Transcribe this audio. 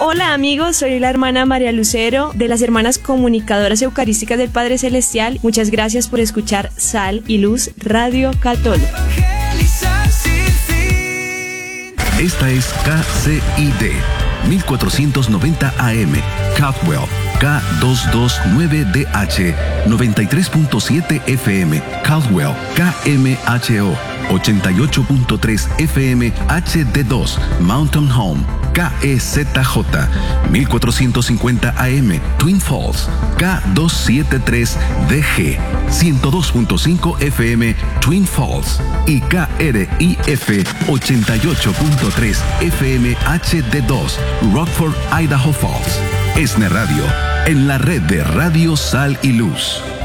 Hola amigos, soy la hermana María Lucero de las Hermanas Comunicadoras Eucarísticas del Padre Celestial. Muchas gracias por escuchar Sal y Luz Radio Católica. Esta es KCID 1490 AM, Caldwell, K229DH, 93.7 FM, Caldwell, KMHO, 88.3 FM, HD2, Mountain Home, KEZJ, 1450 AM, Twin Falls, K273DG, 102.5 FM, Twin Falls y KRIF 88.3 FM HD2, Rockford, Idaho Falls. ESNE Radio, en la red de Radio Sal y Luz.